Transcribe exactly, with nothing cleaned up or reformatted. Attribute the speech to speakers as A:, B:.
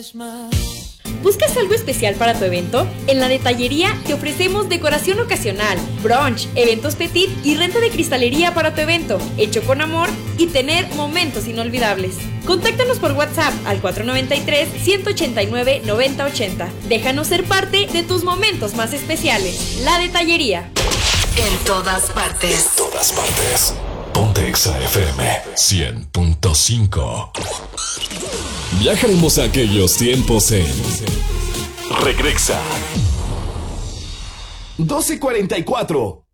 A: ¿Buscas algo especial para tu evento? En La Detallería te ofrecemos decoración ocasional, brunch, eventos petit y renta de cristalería para tu evento, hecho con amor y tener momentos inolvidables. Contáctanos por WhatsApp al cuatro nueve tres, uno ocho nueve, nueve cero ocho cero. Déjanos ser parte de tus momentos más especiales. La Detallería.
B: En todas partes.
C: En todas partes. Ponte Exa F M cien punto cinco. Viajaremos a aquellos tiempos en Regresa.
D: doce cuarenta y cuatro.